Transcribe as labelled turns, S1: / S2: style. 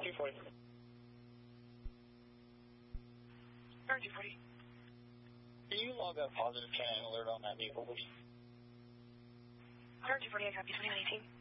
S1: 240.
S2: Turn 240.
S1: Can you log a positive 10 alert on that vehicle, please?
S2: Turn 240, I copy 2918.